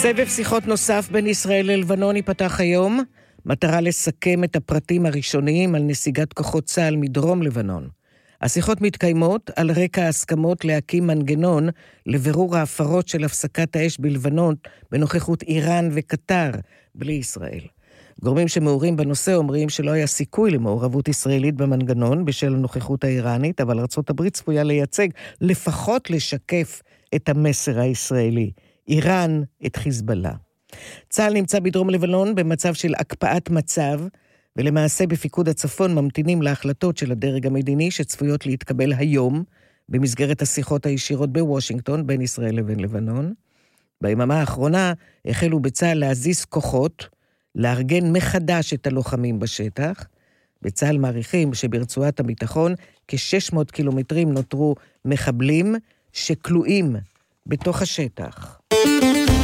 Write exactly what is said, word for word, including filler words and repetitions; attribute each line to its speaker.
Speaker 1: סבב שיחות נוסף בין ישראל ללבנון ייפתח היום, מטרה לסכם את הפרטים הראשוניים על נסיגת כוחות צה"ל מדרום לבנון. השיחות מתקיימות על רקע ההסכמות להקים מנגנון לבירור ההפרות של הפסקת האש בלבנון בנוכחות איראן וקטר בלי ישראל. גורמים שמעורים בנושא אומרים שלא היה סיכוי למעורבות ישראלית במנגנון בשל הנוכחות האיראנית, אבל ארצות הברית צפויה לייצג, לפחות לשקף את המסר הישראלי. איראן את חיזבאללה. צה"ל נמצא בדרום לבנון במצב של הקפאת מצב, ולמעשה בפיקוד הצפון ממתינים להחלטות של הדרג המדיני שצפויות להתקבל היום, במסגרת השיחות הישירות בוושינגטון בין ישראל לבין לבנון. ביממה האחרונה החלו בצה"ל להזיז כוחות, לארגן מחדש את הלוחמים בשטח. בצה"ל מעריכים שברצועת הביטחון כ-שש מאות קילומטרים נותרו מחבלים שכלואים בתוך השטח.